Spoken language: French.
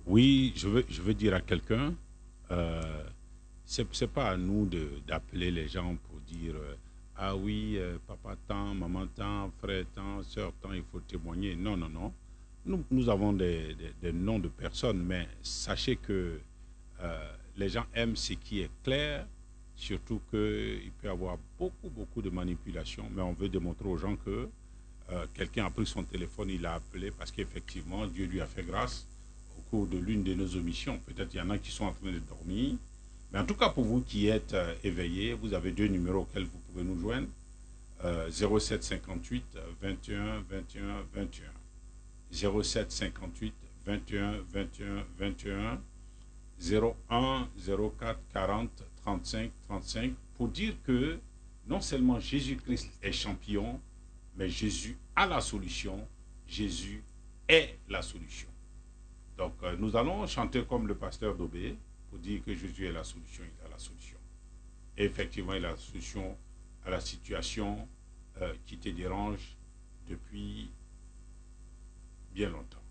Oui, je veux dire à quelqu'un, euh, c'est pas à nous d'appeler les gens pour dire ah oui, papa tant, maman tant, frère tant, soeur tant, il faut témoigner. Non, non, non. Nous avons des noms de personnes, mais sachez que les gens aiment ce qui est clair, surtout qu'il peut y avoir beaucoup de manipulations, mais on veut démontrer aux gens que quelqu'un a pris son téléphone, il a appelé parce qu'effectivement, Dieu lui a fait grâce au cours de l'une de nos omissions. Peut-être il y en a qui sont en train de dormir. Mais en tout cas, pour vous qui êtes éveillés, vous avez deux numéros auxquels vous pouvez nous joindre. 07 58 21 21 21. 07 58 21 21 21. 01 04 40 35 35 pour dire que non seulement Jésus-Christ est champion, mais Jésus a la solution. Jésus est la solution. Donc nous allons chanter comme le pasteur Dobé pour dire que Jésus est la solution, il a la solution. Et effectivement, il a la solution à la situation qui te dérange depuis bien longtemps.